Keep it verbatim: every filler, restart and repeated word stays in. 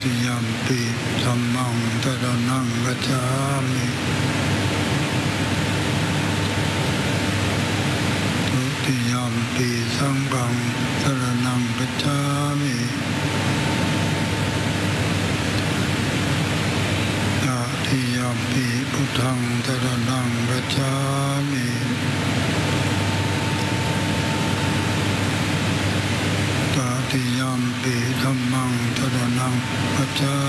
ติยัมปิธัมมังสรณังคัจฉามิทุติยัมปิสังฆังสรณังคัจฉามิตติยัมปิพุทธังสรณังคัจฉามิตติยัมปิธัมมังสรณังคัจฉามิ